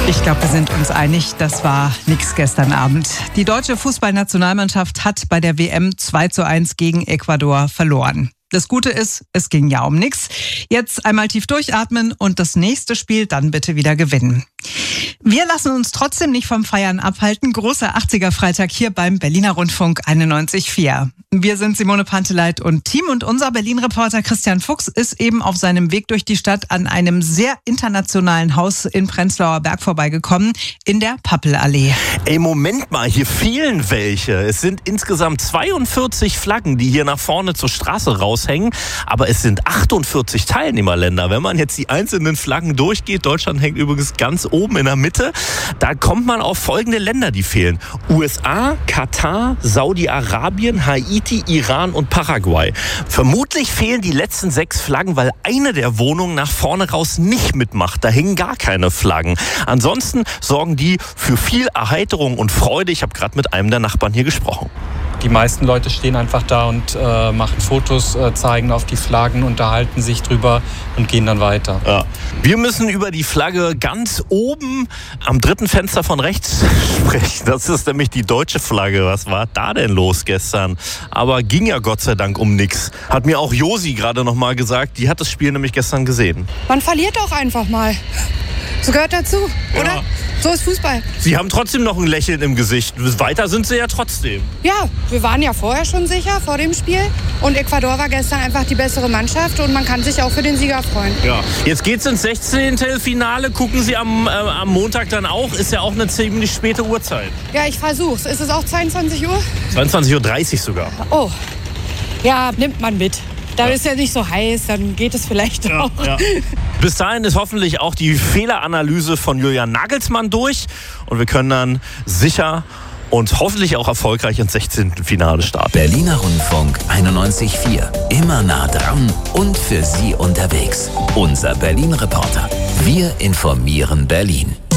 Ich glaube, wir sind uns einig, das war nix gestern Abend. Die deutsche Fußballnationalmannschaft hat bei der WM 2:1 gegen Ecuador verloren. Das Gute ist, es ging ja um nichts. Jetzt einmal tief durchatmen und das nächste Spiel dann bitte wieder gewinnen. Wir lassen uns trotzdem nicht vom Feiern abhalten. Großer 80er-Freitag hier beim Berliner Rundfunk 91.4. Wir sind Simone Panteleit und Team und unser Berlin-Reporter Christian Fuchs ist eben auf seinem Weg durch die Stadt an einem sehr internationalen Haus in Prenzlauer Berg vorbeigekommen, in der Pappelallee. Ey, Moment mal, hier fehlen welche. Es sind insgesamt 42 Flaggen, die hier nach vorne zur Straße raushängen, aber es sind 48 Teilnehmerländer. Wenn man jetzt die einzelnen Flaggen durchgeht, Deutschland hängt übrigens ganz oben in der Mitte, da kommt man auf folgende Länder, die fehlen. USA, Katar, Saudi-Arabien, Haiti, Iran und Paraguay. Vermutlich fehlen die letzten 6 Flaggen, weil eine der Wohnungen nach vorne raus nicht mitmacht. Da hängen gar keine Flaggen. Ansonsten sorgen die für viel Erheiterung und Freude. Ich habe gerade mit einem der Nachbarn hier gesprochen. Die meisten Leute stehen einfach da und machen Fotos, zeigen auf die Flaggen, unterhalten sich drüber und gehen dann weiter. Ja. Wir müssen über die Flagge ganz oben am dritten Fenster von rechts sprechen. Das ist nämlich die deutsche Flagge. Was war da denn los gestern? Aber ging ja Gott sei Dank um nichts. Hat mir auch Josi gerade noch mal gesagt. Die hat das Spiel nämlich gestern gesehen. Man verliert auch einfach mal. So gehört dazu, oder? Ja. So ist Fußball. Sie haben trotzdem noch ein Lächeln im Gesicht. Weiter sind Sie ja trotzdem. Ja, wir waren ja vorher schon sicher vor dem Spiel. Und Ecuador war gestern einfach die bessere Mannschaft. Und man kann sich auch für den Sieger freuen. Ja. Jetzt geht's ins 16. Finale. Gucken Sie am Montag dann auch. Ist ja auch eine ziemlich späte Uhrzeit. Ja, ich versuch's. Ist es auch 22 Uhr? 22:30 Uhr sogar. Oh, ja, nimmt man mit. Da ist ja nicht so heiß, dann geht es vielleicht auch. Ja. Bis dahin ist hoffentlich auch die Fehleranalyse von Julian Nagelsmann durch. Und wir können dann sicher und hoffentlich auch erfolgreich ins 16. Finale starten. Berliner Rundfunk 91.4. Immer nah dran und für Sie unterwegs. Unser Berlin-Reporter. Wir informieren Berlin.